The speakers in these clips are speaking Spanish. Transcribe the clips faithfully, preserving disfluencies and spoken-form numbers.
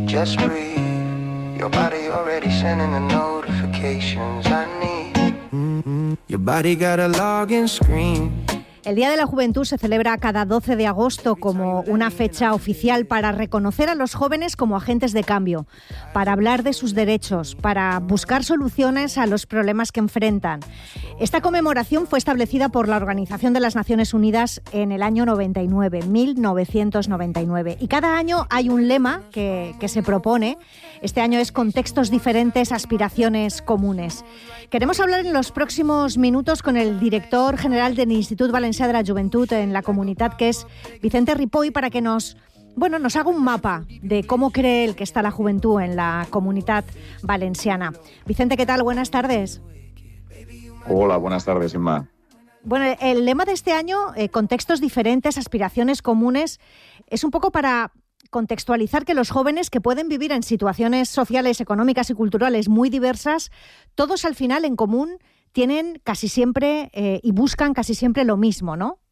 just breathe. Your body already sending the notifications I need. Your body got a login screen. El Día de la Juventud se celebra cada doce de agosto como una fecha oficial para reconocer a los jóvenes como agentes de cambio, para hablar de sus derechos, para buscar soluciones a los problemas que enfrentan. Esta conmemoración fue establecida por la Organización de las Naciones Unidas en el año noventa y nueve, mil novecientos noventa y nueve. Y cada año hay un lema que, que se propone. Este año es contextos diferentes, aspiraciones comunes. Queremos hablar en los próximos minutos con el director general del Institut Valencià de la Joventut en la Comunitat, que es Vicente Ripoll, para que nos, bueno, nos haga un mapa de cómo cree él que está la juventud en la Comunitat Valenciana. Vicente, ¿qué tal? Buenas tardes. Hola, buenas tardes, Inma. Bueno, el lema de este año, eh, contextos diferentes, aspiraciones comunes, es un poco para contextualizar que los jóvenes que pueden vivir en situaciones sociales, económicas y culturales muy diversas, todos al final en común tienen casi siempre eh, y buscan casi siempre lo mismo, ¿no?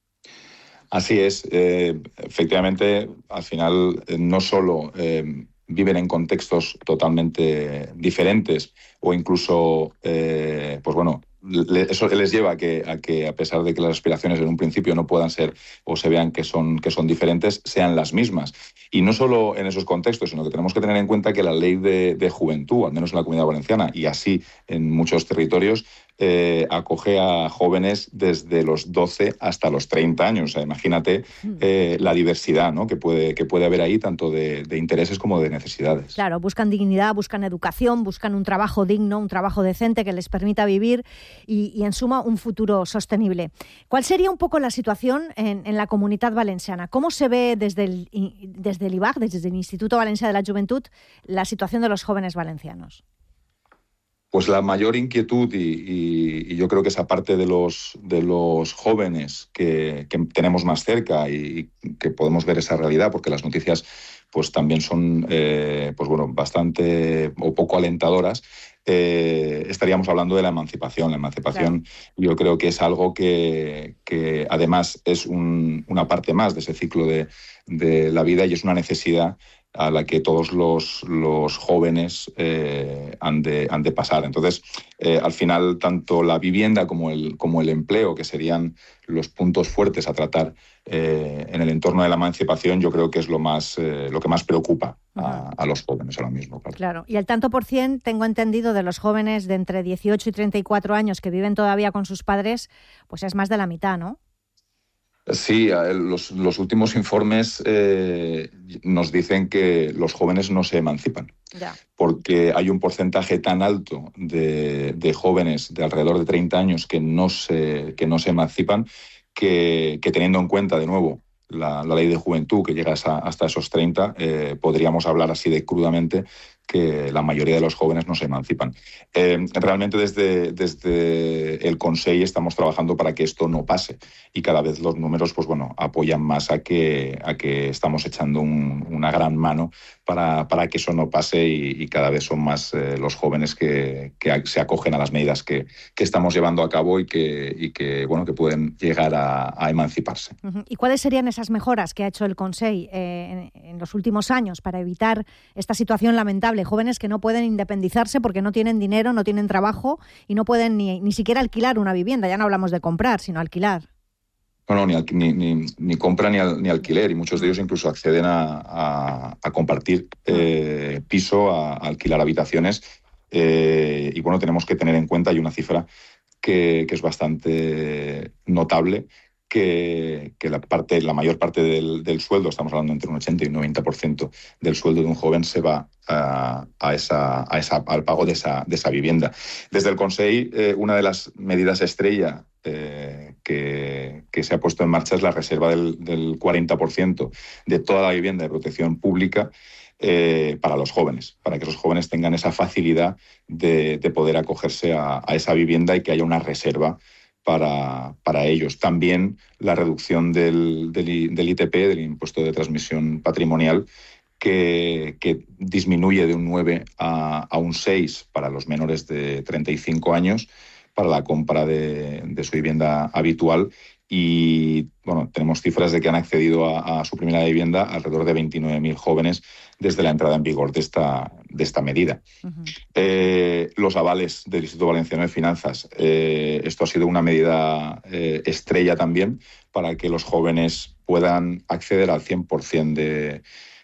Así es. Eh, efectivamente, al final eh, no solo eh, viven en contextos totalmente diferentes o incluso, eh, pues bueno, eso les lleva a que, a que, a pesar de que las aspiraciones en un principio no puedan ser o se vean que son, que son diferentes, sean las mismas. Y no solo en esos contextos, sino que tenemos que tener en cuenta que la ley de, de juventud, al menos en la Comunidad Valenciana y así en muchos territorios, eh, acoge a jóvenes desde los doce hasta los treinta años. O sea, imagínate eh, la diversidad, ¿no?, que puede, que puede haber ahí, tanto de, de intereses como de necesidades. Claro, buscan dignidad, buscan educación, buscan un trabajo digno, un trabajo decente que les permita vivir y, y en suma, un futuro sostenible. ¿Cuál sería un poco la situación en, en la Comunitat Valenciana? ¿Cómo se ve desde el, desde el I B A C, desde el Instituto Valencià de la Joventut, la situación de los jóvenes valencianos? Pues la mayor inquietud y, y, y yo creo que esa parte de los, de los jóvenes que, que tenemos más cerca y, y que podemos ver esa realidad, porque las noticias pues también son eh, pues bueno, bastante o poco alentadoras, eh, estaríamos hablando de la emancipación. La emancipación, claro, yo creo que es algo que, que además es un, una parte más de ese ciclo de, de la vida y es una necesidad a la que todos los, los jóvenes eh, han, de, han de pasar. Entonces, eh, al final, tanto la vivienda como el, como el empleo, que serían los puntos fuertes a tratar eh, en el entorno de la emancipación, yo creo que es lo, más, eh, lo que más preocupa a, a los jóvenes ahora mismo. Claro. Claro. Y el tanto por cien, tengo entendido, de los jóvenes de entre dieciocho y treinta y cuatro años que viven todavía con sus padres, pues es más de la mitad, ¿no? Sí, los, los últimos informes eh, nos dicen que los jóvenes no se emancipan, ya, porque hay un porcentaje tan alto de, de jóvenes de alrededor de treinta años que no se, que no se emancipan, que, que teniendo en cuenta, de nuevo, la, la ley de juventud que llega hasta, hasta esos treinta, eh, podríamos hablar así de crudamente que la mayoría de los jóvenes no se emancipan. Eh, realmente desde, desde el Consell estamos trabajando para que esto no pase y cada vez los números pues, bueno, apoyan más a que, a que estamos echando un, una gran mano para, para que eso no pase y, y cada vez son más eh, los jóvenes que, que se acogen a las medidas que, que estamos llevando a cabo y que, y que, bueno, que pueden llegar a, a emanciparse. Uh-huh. ¿Y cuáles serían esas mejoras que ha hecho el Consell eh, en, en los últimos años para evitar esta situación lamentable? Jóvenes que no pueden independizarse porque no tienen dinero, no tienen trabajo y no pueden ni, ni siquiera alquilar una vivienda. Ya no hablamos de comprar, sino alquilar. No, no, ni, ni, ni, ni compra ni, al, ni alquiler, y muchos de ellos incluso acceden a, a, a compartir eh, piso, a, a alquilar habitaciones. Eh, y bueno, tenemos que tener en cuenta, hay una cifra que, que es bastante notable, que, que la, parte, la mayor parte del, del sueldo, estamos hablando entre un ochenta y un noventa por ciento del sueldo de un joven, se va a, a esa, a esa, al pago de esa, de esa vivienda. Desde el Consell, eh, una de las medidas estrella eh, que, que se ha puesto en marcha es la reserva del, del cuarenta por ciento de toda la vivienda de protección pública eh, para los jóvenes, para que los jóvenes tengan esa facilidad de, de poder acogerse a, a esa vivienda y que haya una reserva Para, para ellos. También la reducción del, del, del I T P, del impuesto de transmisión patrimonial, que, que disminuye de un nueve a, a un seis para los menores de treinta y cinco años para la compra de, de su vivienda habitual y bueno, tenemos cifras de que han accedido a, a su primera vivienda alrededor de veintinueve mil jóvenes desde la entrada en vigor de esta, de esta medida. Uh-huh. Eh, los avales del Instituto Valenciano de Finanzas. Eh, esto ha sido una medida eh, estrella también para que los jóvenes puedan acceder al cien por ciento de,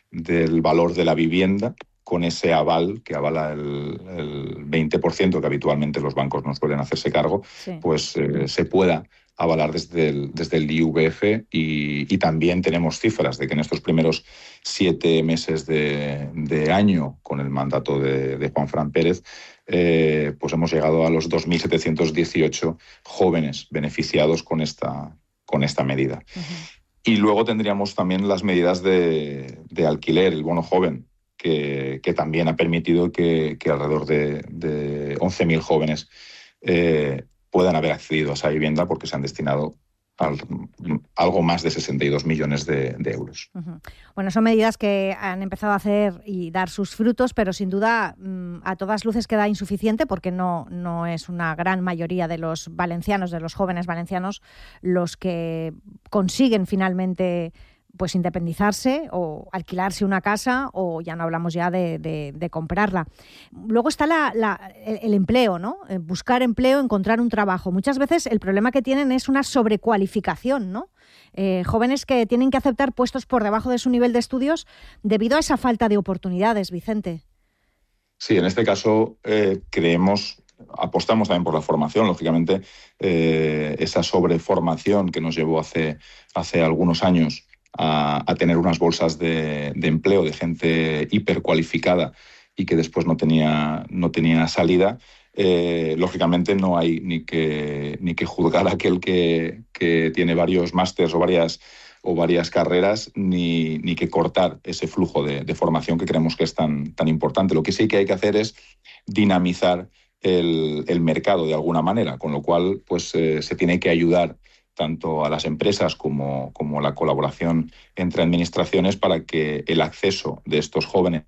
del valor de la vivienda, con ese aval que avala el, el veinte por ciento que habitualmente los bancos no suelen hacerse cargo, sí. pues eh, se pueda avalar desde el, desde el I V F y, y también tenemos cifras de que en estos primeros siete meses de, de año con el mandato de, de Juanfran Pérez, eh, pues hemos llegado a los dos mil setecientos dieciocho jóvenes beneficiados con esta, con esta medida. Uh-huh. Y luego tendríamos también las medidas de, de alquiler, el bono joven, que, que también ha permitido que, que alrededor de, de once mil jóvenes eh, puedan haber accedido a esa vivienda porque se han destinado al, algo más de sesenta y dos millones de, de euros. Uh-huh. Bueno, son medidas que han empezado a hacer y dar sus frutos, pero sin duda a todas luces queda insuficiente porque no, no es una gran mayoría de los valencianos, de los jóvenes valencianos, los que consiguen finalmente pues independizarse o alquilarse una casa, o ya no hablamos ya de, de, de comprarla. Luego está la, la, el, el empleo, ¿no? Buscar empleo, encontrar un trabajo. Muchas veces el problema que tienen es una sobrecualificación, ¿no? Eh, jóvenes que tienen que aceptar puestos por debajo de su nivel de estudios debido a esa falta de oportunidades, Vicente. Sí, en este caso eh, creemos, apostamos también por la formación, lógicamente, eh, esa sobreformación que nos llevó hace, hace algunos años A, a tener unas bolsas de, de empleo de gente hipercualificada y que después no tenía, no tenía salida, eh, lógicamente no hay ni que, ni que juzgar a aquel que, que tiene varios másters o varias, o varias carreras, ni, ni que cortar ese flujo de, de formación que creemos que es tan, tan importante. Lo que sí que hay que hacer es dinamizar el, el mercado de alguna manera, con lo cual pues, eh, se tiene que ayudar tanto a las empresas como, como la colaboración entre administraciones para que el acceso de estos jóvenes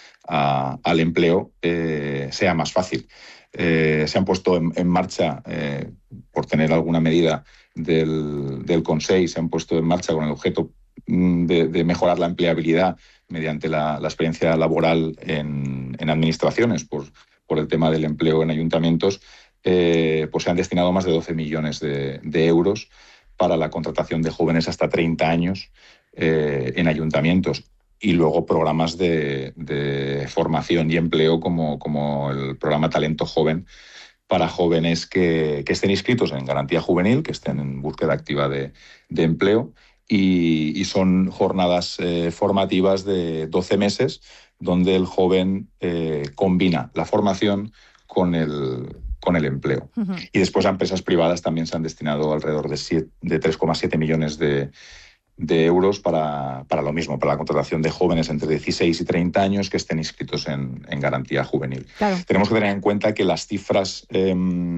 a, al empleo eh, sea más fácil. Eh, se han puesto en, en marcha, eh, por tener alguna medida del, del Consell, se han puesto en marcha con el objeto de, de mejorar la empleabilidad mediante la, la experiencia laboral en, en administraciones por, por el tema del empleo en ayuntamientos. Eh, pues se han destinado más de doce millones de, de euros para la contratación de jóvenes hasta treinta años eh, en ayuntamientos, y luego programas de, de formación y empleo como, como el programa Talento Joven para jóvenes que, que estén inscritos en Garantía Juvenil, que estén en búsqueda activa de, de empleo, y, y son jornadas eh, formativas de doce meses donde el joven eh, combina la formación con el con el empleo. Uh-huh. Y después a empresas privadas también se han destinado alrededor de, de tres coma siete millones de, de euros para, para lo mismo, para la contratación de jóvenes entre dieciséis y treinta años que estén inscritos en, en Garantía Juvenil. Claro. Tenemos que tener en cuenta que las cifras eh,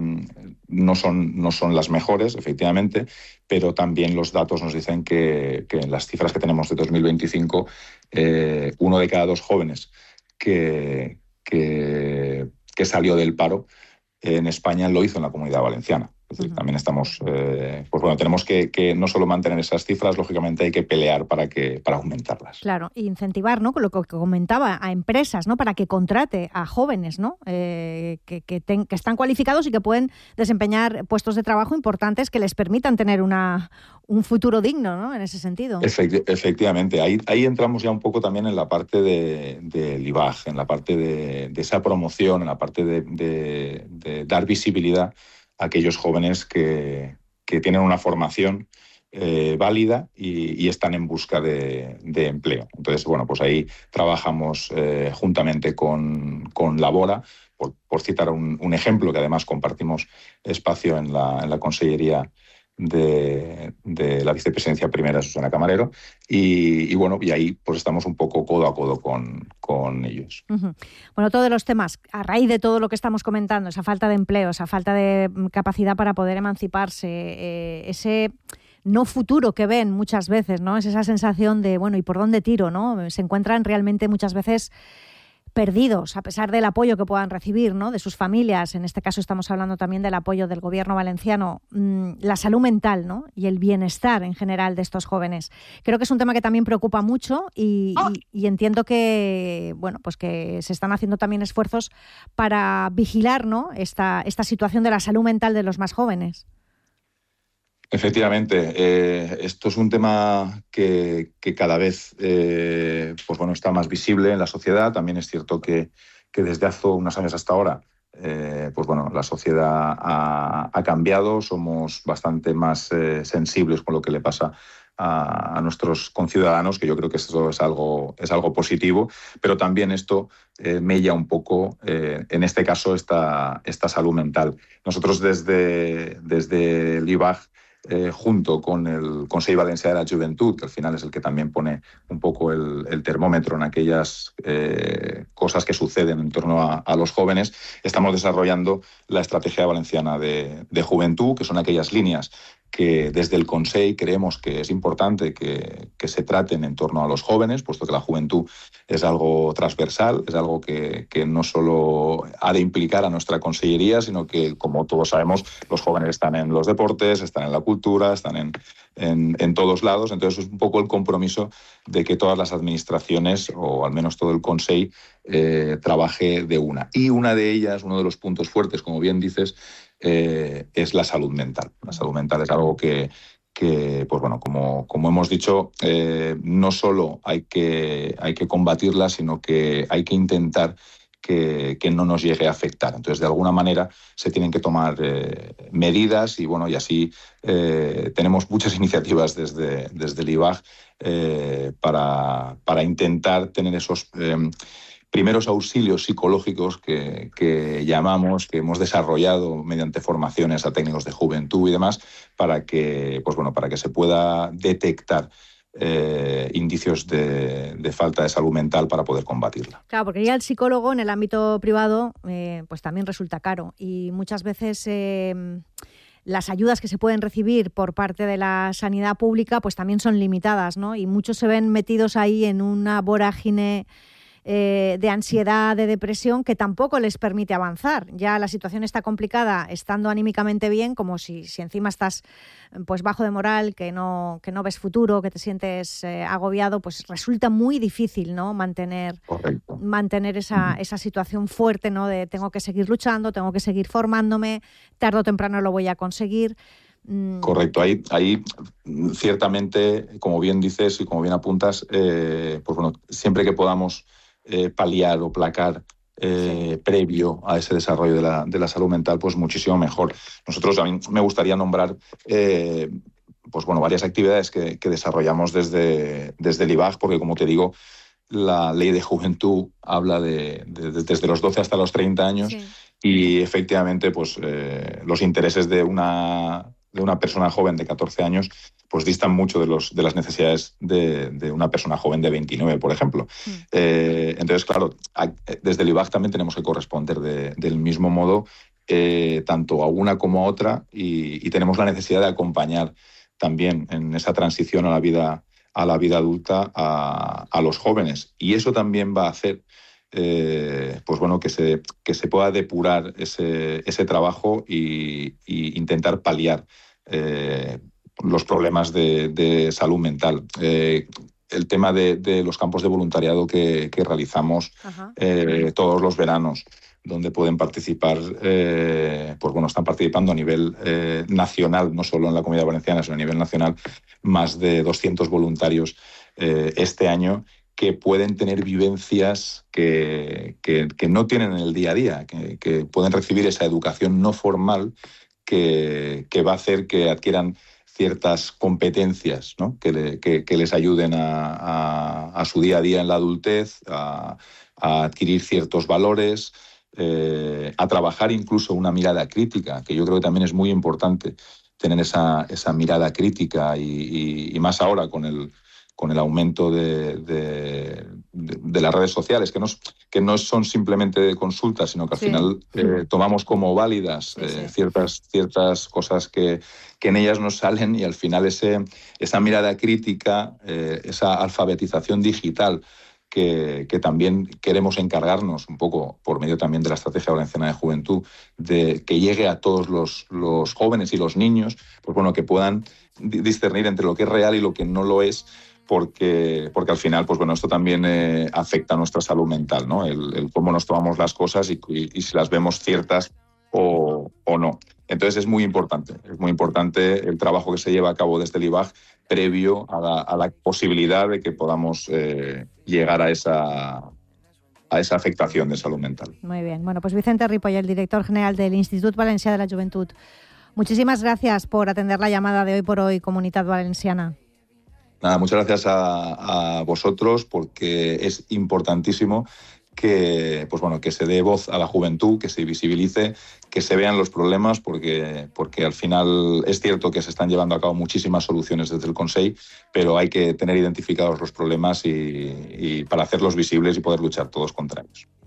no, son, no son las mejores, efectivamente, pero también los datos nos dicen que, que en las cifras que tenemos de dos mil veinticinco, eh, uno de cada dos jóvenes que, que, que salió del paro en España lo hizo en la Comunidad Valenciana. Es decir, uh-huh. también estamos, eh, pues bueno, tenemos que, que no solo mantener esas cifras, lógicamente hay que pelear para que para aumentarlas. Claro, y incentivar, ¿no? Con lo que comentaba, a empresas, ¿no? Para que contrate a jóvenes, ¿no? Eh, que, que, ten, que están cualificados y que pueden desempeñar puestos de trabajo importantes que les permitan tener una, un futuro digno, ¿no? En ese sentido. Efecti- efectivamente, ahí, ahí entramos ya un poco también en la parte de, del I B A G, en la parte de, de esa promoción, en la parte de, de, de dar visibilidad a aquellos jóvenes que, que tienen una formación eh, válida y, y están en busca de, de empleo. Entonces, bueno, pues ahí trabajamos eh, juntamente con, con Labora, por, por citar un, un ejemplo, que además compartimos espacio en la, en la Consellería de, de la vicepresidencia primera, Susana Camarero, y, y bueno, y ahí pues estamos un poco codo a codo con, con ellos. Uh-huh. Bueno, todos los temas, a raíz de todo lo que estamos comentando, esa falta de empleo, esa falta de capacidad para poder emanciparse, eh, ese no futuro que ven muchas veces, ¿no? Es esa sensación de, bueno, ¿y por dónde tiro, no? Se encuentran realmente muchas veces perdidos, a pesar del apoyo que puedan recibir, ¿no?, de sus familias. En este caso estamos hablando también del apoyo del gobierno valenciano, mmm, la salud mental, ¿no?, y el bienestar en general de estos jóvenes. Creo que es un tema que también preocupa mucho y, y, y entiendo que, bueno, pues que se están haciendo también esfuerzos para vigilar, ¿no?, esta, esta situación de la salud mental de los más jóvenes. Efectivamente, eh, esto es un tema que, que cada vez eh, pues bueno, está más visible en la sociedad. También es cierto que, que desde hace unos años hasta ahora eh, pues bueno, la sociedad ha, ha cambiado, somos bastante más eh, sensibles con lo que le pasa a, a nuestros conciudadanos, que yo creo que eso es algo, es algo positivo, pero también esto eh, mella un poco, eh, en este caso, esta, esta salud mental. Nosotros desde, desde el I B A G, Eh, junto con el Consell Valencià de la Juventud, que al final es el que también pone un poco el, el termómetro en aquellas eh, cosas que suceden en torno a, a los jóvenes, estamos desarrollando la Estrategia Valenciana de, de Juventud, que son aquellas líneas que desde el Consell creemos que es importante que, que se traten en torno a los jóvenes, puesto que la juventud es algo transversal, es algo que, que no solo ha de implicar a nuestra consellería, sino que, como todos sabemos, los jóvenes están en los deportes, están en la cultura, están en, en, en todos lados. Entonces es un poco el compromiso de que todas las administraciones, o al menos todo el Consell, eh, trabaje de una. Y una de ellas, uno de los puntos fuertes, como bien dices, Eh, es la salud mental. La salud mental es algo que, que pues bueno, como, como hemos dicho, eh, no solo hay que, hay que combatirla, sino que hay que intentar que, que no nos llegue a afectar. Entonces, de alguna manera, se tienen que tomar eh, medidas y, bueno, y así eh, tenemos muchas iniciativas desde, desde el I B A G eh, para, para intentar tener esos Eh, primeros auxilios psicológicos que, que llamamos, que hemos desarrollado mediante formaciones a técnicos de juventud y demás, para que, pues bueno, para que se pueda detectar eh, indicios de, de falta de salud mental para poder combatirla. Claro, porque ya el psicólogo en el ámbito privado eh, pues también resulta caro y muchas veces Eh... las ayudas que se pueden recibir por parte de la sanidad pública pues también son limitadas, ¿no? Y muchos se ven metidos ahí en una vorágine eh, de ansiedad, de depresión, que tampoco les permite avanzar. Ya la situación está complicada estando anímicamente bien, como si, si encima estás pues bajo de moral, que no, que no ves futuro, que te sientes eh, agobiado, pues resulta muy difícil, ¿no?, mantener, Correcto. mantener esa, esa situación fuerte, ¿no?, de tengo que seguir luchando, tengo que seguir formándome, tarde o temprano lo voy a conseguir. Correcto, ahí, ahí ciertamente, como bien dices y como bien apuntas, eh, pues bueno, siempre que podamos eh, paliar o placar eh, sí. previo a ese desarrollo de la, de la salud mental, pues muchísimo mejor. Nosotros, a mí me gustaría nombrar eh, pues bueno, varias actividades que, que desarrollamos desde, desde el I B A G, porque como te digo, la ley de juventud habla de, de, de desde los doce hasta los treinta años sí. y efectivamente pues eh, los intereses de una, de una persona joven de catorce años pues distan mucho de, los, de las necesidades de, de una persona joven de veintinueve, por ejemplo. Mm. Eh, entonces, claro, desde el I B A G también tenemos que corresponder de, del mismo modo eh, tanto a una como a otra y, y tenemos la necesidad de acompañar también en esa transición a la vida a la vida adulta a, a los jóvenes. Y eso también va a hacer eh, pues bueno, que, se, que se pueda depurar ese, ese trabajo y, y intentar paliar eh, los problemas de, de salud mental. Eh, el tema de, de los campos de voluntariado que, que realizamos eh, todos los veranos, donde pueden participar, eh, pues bueno, están participando a nivel eh, nacional, no solo en la Comunidad Valenciana, sino a nivel nacional, más de doscientos voluntarios eh, este año, que pueden tener vivencias que, que, que no tienen en el día a día, que, que pueden recibir esa educación no formal que, que va a hacer que adquieran ciertas competencias, ¿no?, que, le, que, que les ayuden a, a, a su día a día en la adultez, a, a adquirir ciertos valores, Eh, a trabajar incluso una mirada crítica, que yo creo que también es muy importante tener esa, esa mirada crítica y, y, y más ahora con el, con el aumento de, de, de, de las redes sociales, que no, que no son simplemente consultas, sino que al sí. final eh, tomamos como válidas eh, sí, sí. Ciertas, ciertas cosas que, que en ellas nos salen y al final ese, esa mirada crítica, eh, esa alfabetización digital, que, que también queremos encargarnos un poco, por medio también de la Estrategia Valenciana de Juventud, de que llegue a todos los, los jóvenes y los niños, pues bueno, que puedan discernir entre lo que es real y lo que no lo es, porque, porque al final, pues bueno, esto también eh, afecta a nuestra salud mental, ¿no? El, el cómo nos tomamos las cosas y, y, y si las vemos ciertas o, o no. Entonces es muy importante, es muy importante el trabajo que se lleva a cabo desde el I B A G previo a la, a la posibilidad de que podamos eh, llegar a esa, a esa afectación de salud mental. Muy bien. Bueno, pues Vicente Ripoll, el director general del Institut Valencià de la Juventud. Muchísimas gracias por atender la llamada de Hoy por Hoy, Comunitat Valenciana. Nada, muchas gracias a, a vosotros, porque es importantísimo que, pues bueno, que se dé voz a la juventud, que se visibilice, que se vean los problemas, porque, porque al final es cierto que se están llevando a cabo muchísimas soluciones desde el Consell, pero hay que tener identificados los problemas y, y para hacerlos visibles y poder luchar todos contra ellos.